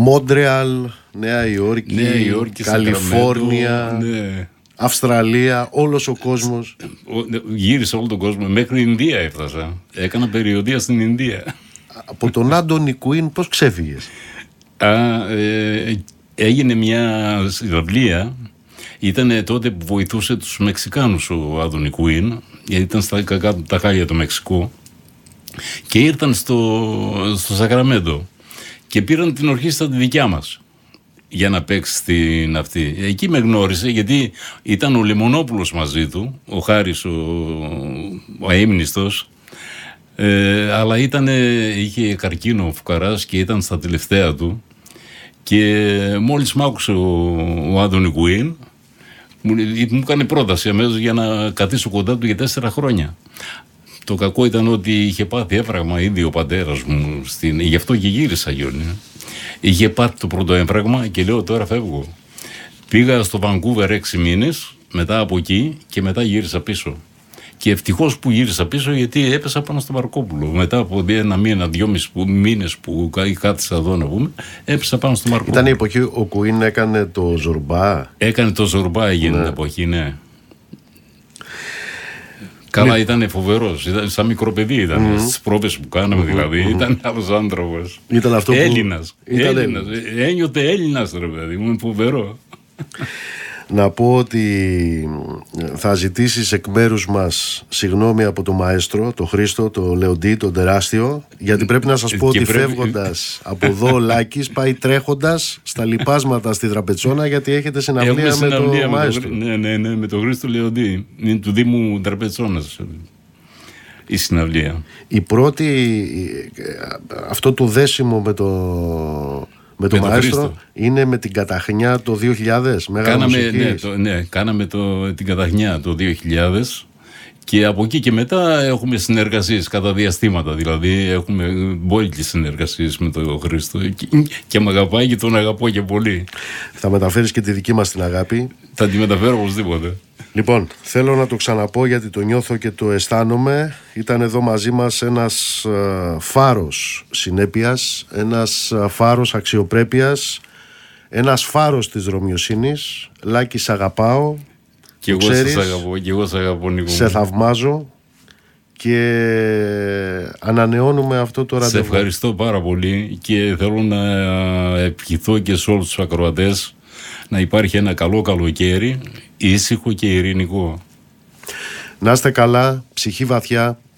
Μόντρεαλ, Νέα Υόρκη, Καλιφόρνια, ναι. Αυστραλία, όλος ο κόσμος. Γύρισα όλο τον κόσμο, μέχρι Ινδία έφτασα. Έκανα περιοδεία στην Ινδία. Από τον Άντονι Κουίν πώς ξέφυγες? Έγινε μια συναυλία. Ήταν τότε που βοηθούσε τους Μεξικάνους ο Άντονι Κουίν, γιατί ήταν τα χάλια του Μεξικού, και ήρθαν στο Σακραμέντο και πήραν την ορχήστρα τη δικιά μας για να παίξει στην αυτή. Εκεί με γιατί ήταν ο Λεμονόπουλος μαζί του, ο Χάρης ο αείμνηστος, αλλά είχε καρκίνο ο φουκαράς και ήταν στα τελευταία του, και μόλις μ' άκουσε ο Άντονι Κουίν, μου έκανε πρόταση αμέσως για να κατήσω κοντά του για 4 χρόνια. Το κακό ήταν ότι είχε πάθει έμφραγμα ήδη ο πατέρας μου, γι' αυτό και γύρισα, Γιώργη. Είχε πάθει το πρώτο έμφραγμα και λέω τώρα φεύγω. Πήγα στο Βανκούβερ 6 μήνες, μετά από εκεί, και μετά γύρισα πίσω. Και ευτυχώς που γύρισα πίσω, γιατί έπεσα πάνω στο Μαρκόπουλο. Μετά από 1 μήνα, 2,5 μήνες που κάθισα εδώ να πούμε, έπεσα πάνω στο Μαρκόπουλο. Ήταν η εποχή ο Κουίν έκανε το Ζορμπά. Έκανε το Ζορμπά, έγινε την εποχή, ναι. Καλά, ήταν φοβερός. Σαν μικρό παιδί ήταν. Στις πρόβες που κάναμε, δηλαδή. Ήταν άλλος άνθρωπος. Ήταν αυτό Έλληνας. Ένιωθε Έλληνας, ρε παιδί μου. Φοβερό. Να πω ότι θα ζητήσεις εκ μέρους μας συγγνώμη από τον μαέστρο, τον Χρήστο, τον Λεοντή, τον τεράστιο, γιατί πρέπει να σας πω ότι φεύγοντας από εδώ ο Λάκης πάει τρέχοντας στα λιπάσματα στη Τραπετσόνα, γιατί έχετε συναυλία με τον μαέστρο. Ναι, με τον Χρήστο Λεοντή. Είναι του Δήμου Τραπετσόνας η συναυλία. Η πρώτη, αυτό το δέσιμο με το μαέστρο είναι με την Καταχνιά το 2000. Κάναμε την Καταχνιά το 2000, και από εκεί και μετά έχουμε συνεργασίες κατά διαστήματα. Δηλαδή έχουμε μπόλικες συνεργασίες με τον Χρήστο, και με αγαπάει και τον αγαπώ και πολύ. Θα μεταφέρεις και τη δική μας την αγάπη. Θα τη μεταφέρω οπωσδήποτε. Λοιπόν, θέλω να το ξαναπώ γιατί το νιώθω και το αισθάνομαι. Ήταν εδώ μαζί μας ένας φάρος συνέπειας, ένας φάρος αξιοπρέπειας, ένας φάρος της δρομιοσύνης. Λάκη, σ' αγαπάω. Και εγώ σας αγαπώ, και εγώ σας αγαπώ, Νίκο. Σε θαυμάζω και ανανεώνουμε αυτό το ραντεβού. Σε ευχαριστώ πάρα πολύ και θέλω να ευχηθώ και σε όλους τους ακροατές να υπάρχει ένα καλό καλοκαίρι, ήσυχο και ειρηνικό. Να είστε καλά, ψυχή βαθιά.